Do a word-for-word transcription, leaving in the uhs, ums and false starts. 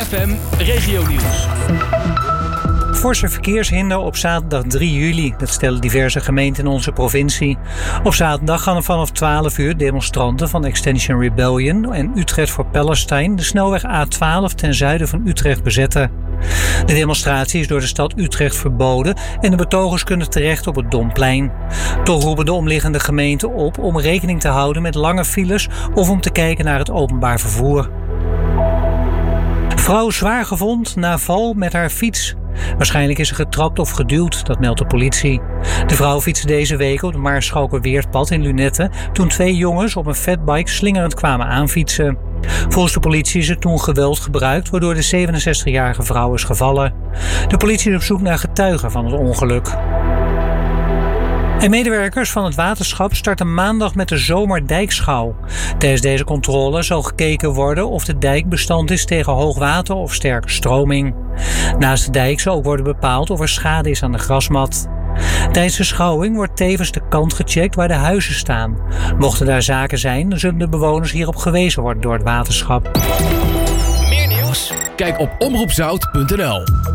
F M Regionieuws. Forse verkeershinder op zaterdag drie juli. Dat stellen diverse gemeenten in onze provincie. Op zaterdag gaan er vanaf twaalf uur demonstranten van Extinction Rebellion en Utrecht for Palestine de snelweg A twaalf ten zuiden van Utrecht bezetten. De demonstratie is door de stad Utrecht verboden en de betogers kunnen terecht op het Domplein. Toch roepen de omliggende gemeenten op om rekening te houden met lange files of om te kijken naar het openbaar vervoer. Vrouw zwaar gewond na val met haar fiets. Waarschijnlijk is ze getrapt of geduwd, dat meldt de politie. De vrouw fietste deze week op het Maarschalkerweerdpad in Lunetten toen twee jongens op een fatbike slingerend kwamen aanfietsen. Volgens de politie is er toen geweld gebruikt, waardoor de zevenenzestigjarige vrouw is gevallen. De politie is op zoek naar getuigen van het ongeluk. En medewerkers van het waterschap starten maandag met de zomerdijkschouw. Tijdens deze controle zal gekeken worden of de dijk bestand is tegen hoogwater of sterke stroming. Naast de dijk zal ook worden bepaald of er schade is aan de grasmat. Tijdens de schouwing wordt tevens de kant gecheckt waar de huizen staan. Mochten daar zaken zijn, dan zullen de bewoners hierop gewezen worden door het waterschap. Meer nieuws? Kijk op omroep zout punt n l.